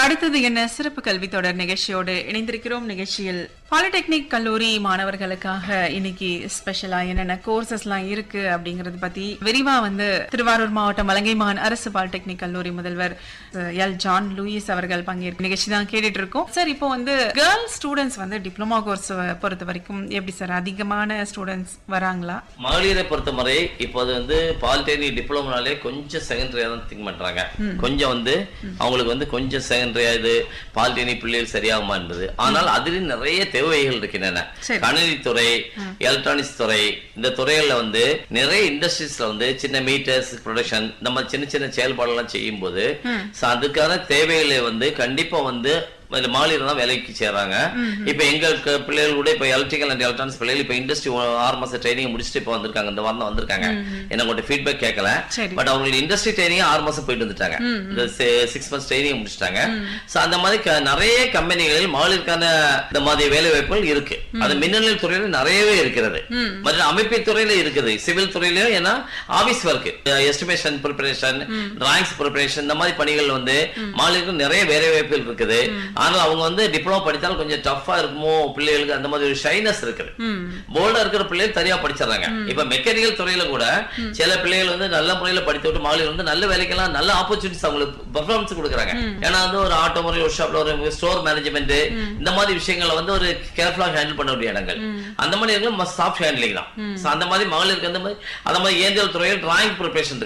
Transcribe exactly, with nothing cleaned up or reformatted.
அடுத்தது என்ன சிறப்பு கல்வி தொடர் நிகழ்ச்சியோடு இணைந்திருக்கிறோம். நிகழ்ச்சியில் பாலிடெக்னிக் கல்லூரி மாணவர்களுக்காக இன்னைக்கு ஸ்பெஷலா என்னென்ன கோர்சஸ் எல்லாம் இருக்கு அப்படிங்கறது பத்தி விரிவா வந்து திருவாரூர் மாவட்டம் வலங்கைமான் அரசு பாலிடெக்னிக் கல்லூரி முதல்வர் எல் ஜான் லூயிஸ் அவர்கள் பங்கேற்கும் நிகழ்ச்சி தான் கேட்டுட்டு இருக்கோம். சார், இப்போ வந்து கேர்ள் ஸ்டூடெண்ட்ஸ் வந்து டிப்ளமா கோர்ஸ் பொறுத்த வரைக்கும் எப்படி சார், அதிகமான ஸ்டூடெண்ட்ஸ் வராங்களா? மகளிரை பொறுத்தவரை இப்போது வந்து பாலிடெக்னிக் டிப்ளமோனாலே கொஞ்சம் செகண்டரியா தான் திங்க் பண்றாங்க. கொஞ்சம் வந்து அவங்களுக்கு வந்து கொஞ்சம் செகண்டரியா இது பாலிடெக்னிக் பிள்ளைகள் சரியாகுமா என்பது. ஆனால் அதில் நிறைய தேவைகள் இருக்கின்றன. கணினித்துறை, எலக்ட்ரானிக்ஸ் துறை, இந்த துறைகள்ல வந்து நிறைய இண்டஸ்ட்ரீஸ்ல வந்து சின்ன மீட்டர்ஸ் ப்ரொடக்ஷன் நம்ம சின்ன சின்ன செயல்பாடுலாம் செய்யும் போது அதுக்கான தேவைகளை வந்து கண்டிப்பா வந்து மாநிலம் தான் வேலைக்கு சேர்றாங்க. இப்ப எங்க பிள்ளைகள் கூட இப்ப எலக்ட்ரிக்கல் அண்ட் எலக்ட்ரானிக்ஸ் பிள்ளைகள் இப்ப இண்டஸ்ட்ரி ஆறு மாசம் ட்ரைனிங் முடிச்சுட்டு இப்ப வந்திருக்காங்க. இந்த வாரம் வந்திருக்காங்க. என்ன கூட ஃபீட்பேக் கேட்கல. பட் அவங்களுக்கு இண்டஸ்ட்ரி ட்ரைனிங் ஆறு மாசம் போயிட்டு வந்துட்டாங்க. இந்த சிக்ஸ் மந்த்ஸ் ட்ரைனிங் முடிச்சிட்டாங்க. சோ அந்த மாதிரி நிறைய கம்பெனிகளில் மகளிருக்கான இந்த மாதிரி வேலை வாய்ப்புகள் இருக்கு. அது மின்னணு துறையில நிறையவே இருக்கிறது. மற்றும் அமைப்பு துறையில இருக்குது, சிவில் துறையிலும். ஏன்னா office work, estimation preparation, drawings preparation, இந்த மாதிரி பணிகள் வந்து மகளிருக்கு நிறைய வேலை வாய்ப்புகள் இருக்குது. ஆனால் அவங்க வந்து டிப்ளமோ படித்தாலும் கொஞ்சம் டஃபா இருக்குமோ பிள்ளைகளுக்கு, அந்த மாதிரி ஒரு ஷைனஸ் இருக்குது. போல்டா இருக்கிற பிள்ளைகள் தனியா படிச்சிடறாங்க. இப்ப மெக்கானிக்கல் துறையில கூட சில பிள்ளைகள் வந்து நல்ல முறையில படித்து விட்டு மகளிர் வந்து நல்ல வேலைக்கெல்லாம் நல்ல ஆப்பர்ச்சுனிட்டிஸ் அவங்களுக்கு பெர்ஃபார்மன்ஸ் கொடுக்குறாங்க. ஏன்னா வந்து ஒரு ஆட்டோமொபைல் ஒர்க் ஷாப்ல ஒரு ஸ்டோர் மேனேஜ்மெண்ட், இந்த மாதிரி விஷயங்களை வந்து ஒரு கேர்ஃபுல்லா ஹேண்டில் பண்ண வேண்டிய இடங்கள். அந்த மாதிரி சாஃப்ட் ஹேண்ட்லிங் தான். அந்த மாதிரி மகளிருக்கு அந்த மாதிரி அந்த மாதிரி இயந்திர துறையில் டிராயிங் ப்ரிப்பரேஷன்